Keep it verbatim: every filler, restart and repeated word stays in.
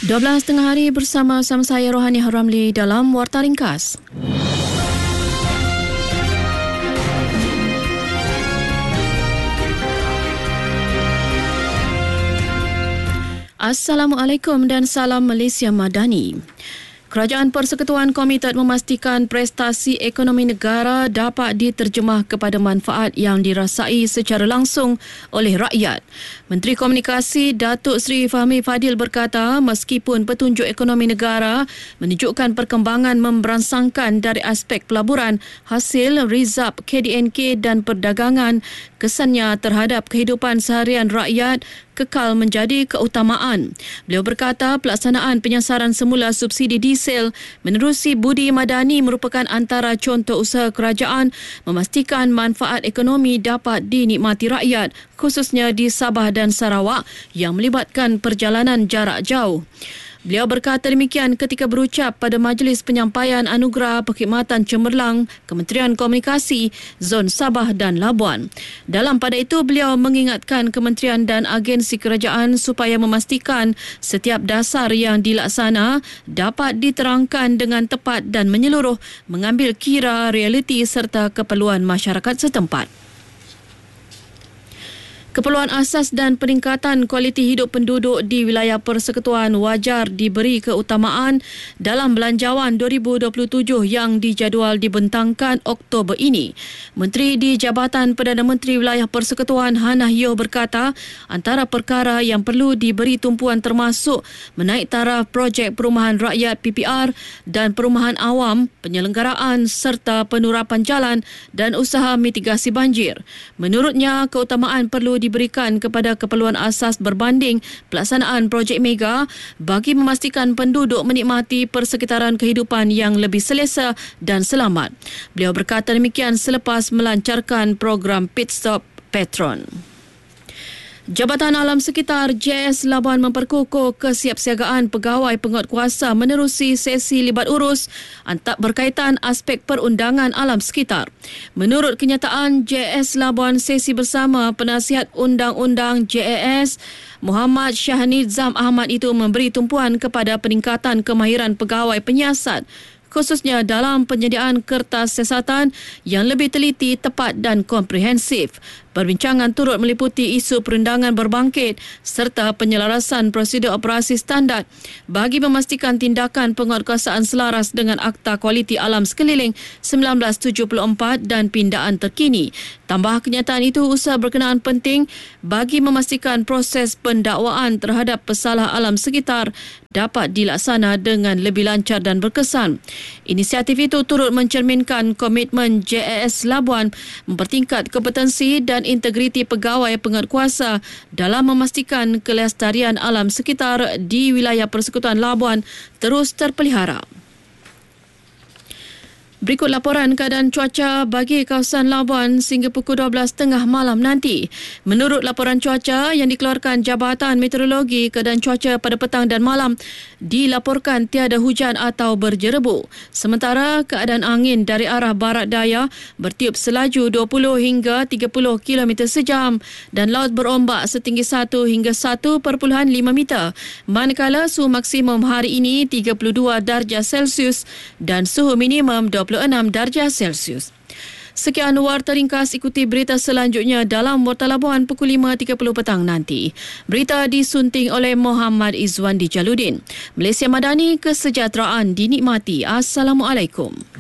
dua belas tengah hari bersama-sama saya Rohani Haramli dalam Warta Ringkas. Assalamualaikum dan salam Malaysia Madani. Kerajaan Persekutuan komited memastikan prestasi ekonomi negara dapat diterjemah kepada manfaat yang dirasai secara langsung oleh rakyat. Menteri Komunikasi Datuk Seri Fahmi Fadil berkata, meskipun petunjuk ekonomi negara menunjukkan perkembangan memberansangkan dari aspek pelaburan, hasil, rizab, K D N K dan perdagangan, kesannya terhadap kehidupan seharian rakyat kekal menjadi keutamaan. Beliau berkata pelaksanaan penyasaran semula subsidi diesel menerusi budi madani merupakan antara contoh usaha kerajaan memastikan manfaat ekonomi dapat dinikmati rakyat, khususnya di Sabah dan Sarawak yang melibatkan perjalanan jarak jauh. Beliau berkata demikian ketika berucap pada Majlis Penyampaian Anugerah Perkhidmatan Cemerlang Kementerian Komunikasi Zon Sabah dan Labuan. Dalam pada itu, beliau mengingatkan kementerian dan agensi kerajaan supaya memastikan setiap dasar yang dilaksana dapat diterangkan dengan tepat dan menyeluruh, mengambil kira realiti serta keperluan masyarakat setempat. Keperluan asas dan peningkatan kualiti hidup penduduk di wilayah Persekutuan wajar diberi keutamaan dalam Belanjawan dua ribu dua puluh tujuh yang dijadual dibentangkan Oktober ini. Menteri di Jabatan Perdana Menteri Wilayah Persekutuan Hannah Yeoh berkata, antara perkara yang perlu diberi tumpuan termasuk menaik taraf projek perumahan rakyat P P R dan perumahan awam, penyelenggaraan serta penurapan jalan dan usaha mitigasi banjir. Menurutnya, keutamaan perlu diberikan kepada keperluan asas berbanding pelaksanaan projek mega bagi memastikan penduduk menikmati persekitaran kehidupan yang lebih selesa dan selamat. Beliau berkata demikian selepas melancarkan program Pit Stop Petron. Jabatan Alam Sekitar J S Labuan memperkukuh kesiapsiagaan pegawai penguatkuasa menerusi sesi libat urus antara berkaitan aspek perundangan alam sekitar. Menurut kenyataan J S Labuan, sesi bersama penasihat undang-undang J A S Muhammad Syahnizam Ahmad itu memberi tumpuan kepada peningkatan kemahiran pegawai penyiasat, khususnya dalam penyediaan kertas siasatan yang lebih teliti, tepat dan komprehensif. Perbincangan turut meliputi isu perundangan berbangkit serta penyelarasan prosedur operasi standard bagi memastikan tindakan penguatkuasaan selaras dengan Akta Kualiti Alam Sekeliling seribu sembilan ratus tujuh puluh empat dan pindaan terkini. Tambah kenyataan itu, usaha berkenaan penting bagi memastikan proses pendakwaan terhadap pesalah alam sekitar dapat dilaksana dengan lebih lancar dan berkesan. Inisiatif itu turut mencerminkan komitmen J A S Labuan mempertingkat kompetensi dan integriti pegawai penguatkuasa dalam memastikan kelestarian alam sekitar di wilayah Persekutuan Labuan terus terpelihara. Berikut laporan keadaan cuaca bagi kawasan Labuan sehingga pukul dua belas tiga puluh malam nanti. Menurut laporan cuaca yang dikeluarkan Jabatan Meteorologi, keadaan cuaca pada petang dan malam dilaporkan tiada hujan atau berjerebu. Sementara keadaan angin dari arah barat daya bertiup selaju dua puluh hingga tiga puluh kilometer sejam dan laut berombak setinggi satu hingga satu perpuluhan lima meter. Manakala suhu maksimum hari ini tiga puluh dua darjah Celsius dan suhu minimum dua puluh enam darjah Celsius. Sekian Warta Ringkas, ikuti berita selanjutnya dalam Warta Labuan pukul lima tiga puluh petang nanti. Berita disunting oleh Muhammad Izwandi Jaludin. Malaysia Madani, kesejahteraan dinikmati. Assalamualaikum.